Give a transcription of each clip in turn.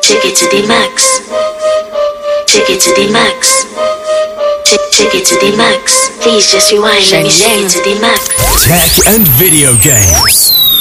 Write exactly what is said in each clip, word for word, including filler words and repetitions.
Take it to the max. Take it to the max. Take it to the max. Please just rewind. Let me take it to the max. Tech and video games.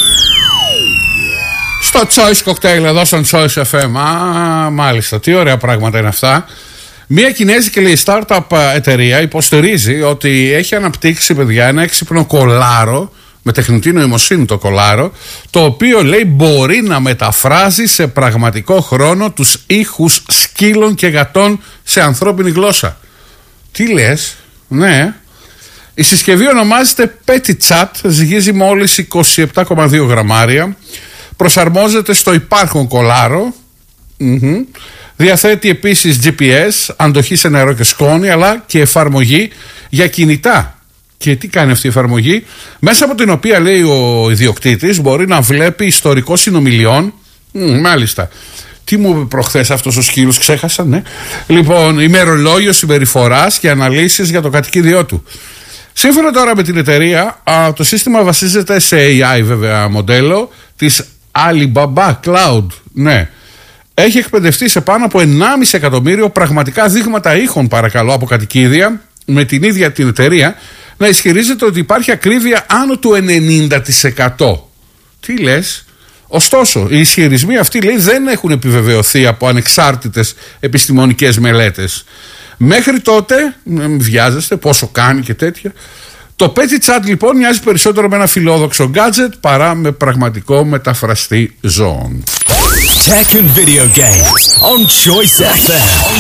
Στο Choice Cocktail εδώ στον Choice εφ εμ. Α, μάλιστα, τι ωραία πράγματα είναι αυτά. Μια κινέζικη λέει startup εταιρεία υποστηρίζει ότι έχει αναπτύξει, παιδιά, ένα έξυπνο κολάρο με τεχνητή νοημοσύνη, το κολάρο, το οποίο λέει μπορεί να μεταφράζει σε πραγματικό χρόνο τους ήχους σκύλων και γατών σε ανθρώπινη γλώσσα. Τι λες? Ναι. Η συσκευή ονομάζεται PettyChat, ζυγίζει μόλις είκοσι επτά κόμμα δύο γραμμάρια, προσαρμόζεται στο υπάρχον κολάρο, mm-hmm. Διαθέτει επίσης τζι πι ες, αντοχή σε νερό και σκόνη, αλλά και εφαρμογή για κινητά. Και τι κάνει αυτή η εφαρμογή? Μέσα από την οποία, λέει ο ιδιοκτήτης, μπορεί να βλέπει ιστορικό συνομιλιών. Mm, μάλιστα. Τι μου είπε προχθές αυτός ο σκύλος, ξέχασα, ναι. Λοιπόν, ημερολόγιο συμπεριφοράς και αναλύσεις για το κατοικίδιό του. Σύμφωνα τώρα με την εταιρεία, α, το σύστημα βασίζεται σε έι άι, βέβαια, μοντέλο της Alibaba Cloud. Ναι. Έχει εκπαιδευτεί σε πάνω από ενάμιση εκατομμύριο πραγματικά δείγματα ήχων, παρακαλώ, από κατοικίδια, με την ίδια την εταιρεία να ισχυρίζεται ότι υπάρχει ακρίβεια άνω του ενενήντα τοις εκατό. Τι λες? Ωστόσο, οι ισχυρισμοί αυτοί, λέει, δεν έχουν επιβεβαιωθεί από ανεξάρτητες επιστημονικές μελέτες. Μέχρι τότε, μην βιάζεστε, πόσο κάνει και τέτοια. Το PettyChat λοιπόν μοιάζει περισσότερο με ένα φιλόδοξο gadget παρά με πραγματικό μεταφραστή ζώων. Tech and video games on Choice εφ εμ.